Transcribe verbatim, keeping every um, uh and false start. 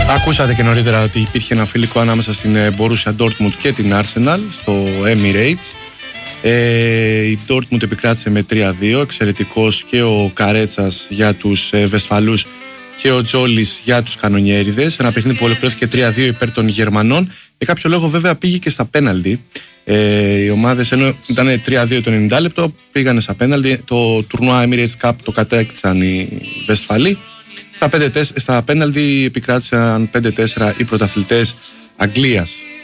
Ακούσατε και νωρίτερα ότι υπήρχε ένα φιλικό ανάμεσα στην Borussia Dortmund και την Arsenal στο Emirates. Ε, η Dortmund επικράτησε με τρία δύο. Εξαιρετικός και ο Καρέτσας για τους ε, Βεσφαλούς και ο Τζόλης για τους Κανονιέριδες. Ένα παιχνίδι που ολοκληρώθηκε τρία δύο υπέρ των Γερμανών. Για κάποιο λόγο βέβαια πήγε και στα πέναλτι. Ε, οι ομάδες, ενώ ήταν τρία δύο το ενενήντα λεπτό, πήγανε στα πέναλτι. Το τουρνουά Emirates Cup το κατέκτησαν οι Βεσφαλοί. Στα, στα πέναλτι επικράτησαν πέντε τέσσερα οι πρωταθλητές Αγγλίας.